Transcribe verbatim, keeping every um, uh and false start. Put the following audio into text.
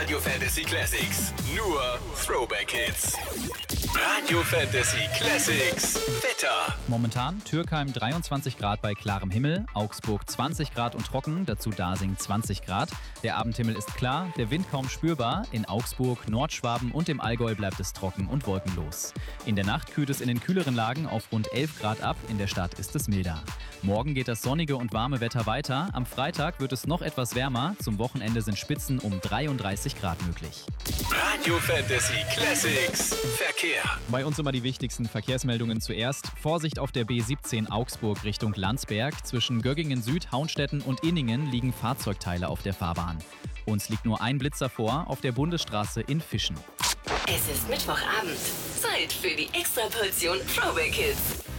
Radio Fantasy Classics. Nur Throwback Hits. Radio Fantasy Classics. Wetter. Momentan Türkheim dreiundzwanzig Grad bei klarem Himmel, Augsburg zwanzig Grad und trocken, dazu Dasing zwanzig Grad. Der Abendhimmel ist klar, der Wind kaum spürbar. In Augsburg, Nordschwaben und im Allgäu bleibt es trocken und wolkenlos. In der Nacht kühlt es in den kühleren Lagen auf rund elf Grad ab, in der Stadt ist es milder. Morgen geht das sonnige und warme Wetter weiter. Am Freitag wird es noch etwas wärmer. Zum Wochenende sind Spitzen um dreiunddreißig Grad möglich. Radio Fantasy Classics. Verkehr. Bei uns immer die wichtigsten Verkehrsmeldungen zuerst. Vorsicht auf der B siebzehn Augsburg Richtung Landsberg. Zwischen Göggingen Süd, Hauenstetten und Inningen liegen Fahrzeugteile auf der Fahrbahn. Uns liegt nur ein Blitzer vor auf der Bundesstraße in Fischen. Es ist Mittwochabend. Zeit für die Extraportion Throwback Hits.